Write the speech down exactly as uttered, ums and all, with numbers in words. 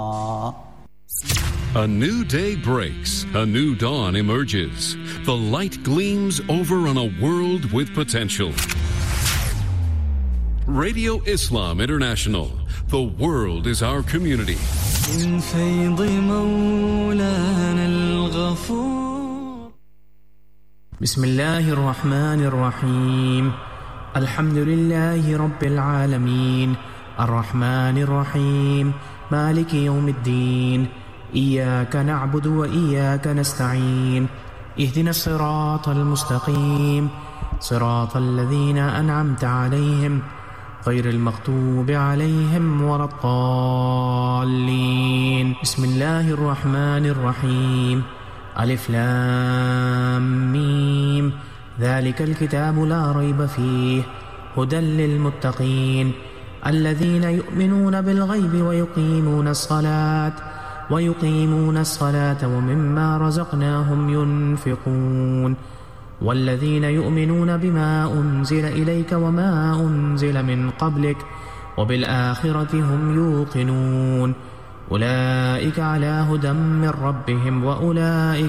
A new day breaks, a new dawn emerges. The light gleams over on a world with potential. Radio Islam International. The world is our community. بسم الله الرحمن الرحيم الحمد لله رب العالمين الرحمن الرحيم مالك يوم الدين إياك نعبد وإياك نستعين اهدنا الصراط المستقيم صراط الذين أنعمت عليهم غير المغضوب عليهم ولا الضالين بسم الله الرحمن الرحيم ألف لام ميم ذلك الكتاب لا ريب فيه هدى للمتقين الذين يؤمنون بالغيب ويقيمون الصلاة ويقيمون الصلاة ومما رزقناهم ينفقون والذين يؤمنون بما أنزل إليك وما أنزل من قبلك وبالآخرة هم يوقنون أولئك على هدى من ربهم وأولئك